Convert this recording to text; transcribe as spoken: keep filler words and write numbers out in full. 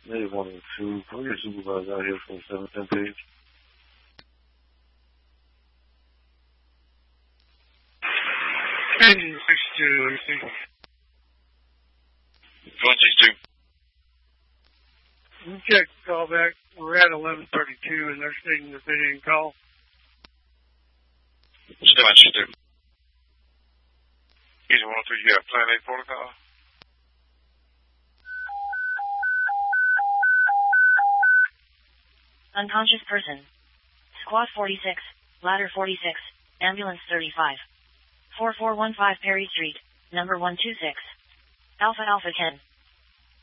Maybe one or two. Can we get a supervisor out here for the seven ten page? Engine sixty-two, let me see. one sixty-two. You check the call back. We're at eleven thirty-two, and they're stating that they didn't call. Still one sixty-two. Easy one oh three, you got plan eight protocol? Unconscious person. Squad forty-six, ladder forty-six, ambulance thirty-five. four four one five Perry Street, number one two six. Alpha Alpha ten.